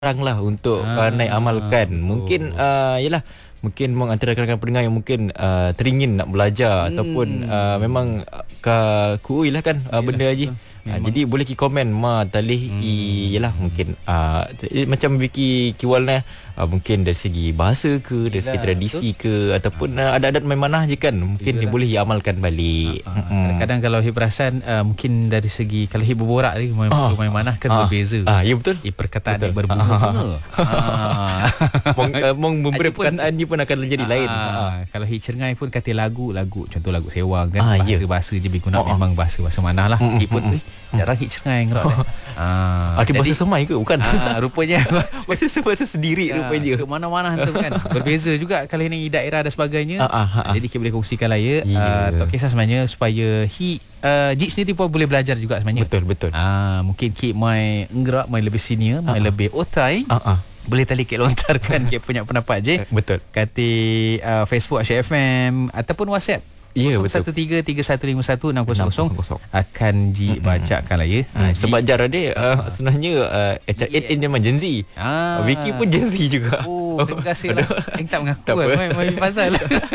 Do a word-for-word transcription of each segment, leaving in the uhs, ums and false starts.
lah untuk ah, uh, naik amalkan. betul. Mungkin uh, yalah mungkin mong antara rakan-rakan pendengar yang mungkin uh, teringin nak belajar hmm. ataupun uh, memang uh, kuui lah kan uh, benda Haji. Uh, jadi boleh ki komen ma talih hmm. i yalah mungkin uh, eh, macam Vicky Kiwalna uh, mungkin dari segi bahasa ke, dari segi tradisi betul. Ke ataupun uh, ada-adat memanah je kan mungkin dia boleh diamalkan balik. Uh, uh, hmm. Kadang-kadang kalau Hib perasan uh, mungkin dari segi kalau Hib berborak ni uh, memanah kan uh, berbeza. Ah uh, ya betul. I perkataan dia berbunga-bunga. Mong uh, mong memberi perkataan ni pun akan menjadi lain. Uh, uh. Kalau Hib cengai pun kata lagu lagu contoh lagu Sewang kan uh, bahasa-bahasa je guna uh, memang bahasa-bahasa manah lah. Uh, Hib pun uh, jarang Hib cengai ngerok dah. Ah, ada bahasa semai ke bukan? Ah, rupanya bahasa bahasa sendiri ah, rupanya. Ke mana-mana tu kan. Berbeza juga kalau ini daerah dan sebagainya. Ah, ah, ah. Jadi kita boleh kongsikan lah ya. Yeah. Uh, tak kisah sebenarnya supaya hi uh, Jik sendiri pun boleh belajar juga sebenarnya. Betul betul. Ah, mungkin Kik mai nggerak mai lebih senior, mai ah, lebih otai. Ah, ah. Boleh tali Kik lontarkan Kik punya pendapat je. Betul. Kati uh, Facebook Asyik F M ataupun WhatsApp. Ya, kosong satu tiga tiga satu lima satu enam kosong kosong akan Ji bacakan lah ya. Hmm, sebab Jar dia uh, sebenarnya uh, H R N dia memang Gen Z. Ah. Vicky pun Gen Z juga. Oh, terima kasih lah. Yang tak mengaku tak kan. Main pasal.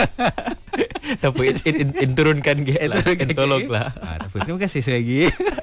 Tak apa, in turunkan gel lah. Tolonglah. Ah, tak apa. Terima kasih sekali lagi.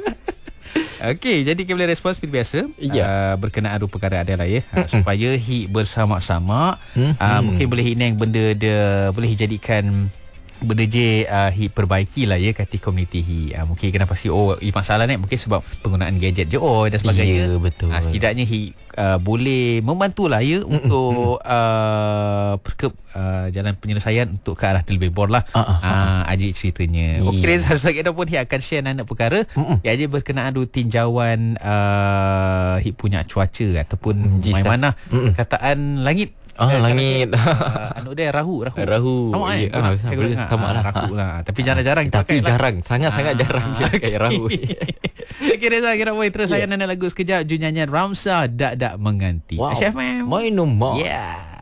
Okey, jadi kita boleh respon seperti biasa ya. uh, berkenaan dua perkara adalah ya uh, supaya hi bersama-sama hmm. uh, mungkin boleh ini yang benda dia boleh dijadikan benda je uh, hi perbaiki lah ya kata komuniti hi. Uh, mungkin kenapa sih oh i masalah ni mungkin sebab penggunaan gadget je oh dan sebagainya. Ya, betul. Uh, setidaknya hi uh, boleh membantulah ya untuk uh, perke, uh, jalan penyelesaian untuk ke arah lebih bor lah. Uh, uh, uh. uh, Ajik ceritanya. Yeah. Okey Reza sebagai pun hi akan share anak perkara uh, uh. ya je berkenaan du tinjauan uh, hi punya cuaca ataupun mai mana uh, uh. perkataan langit. Ah, eh, langit. Uh, anu dia rahu, rahu. Rahu. Sama ya, eh. Ah, sama, ah, sama lah. Rahu lah. Tapi jarang-jarang Tapi jarang, lah. sangat-sangat ah, jarang dia pakai rahu. Okey Reza, kira boleh terus yeah. Saya nyanyi lagu sekejap. Ju nyanyian Ramsa Dak Dak Menganti. Wow. Chef Mem. Main nombor. Yeah.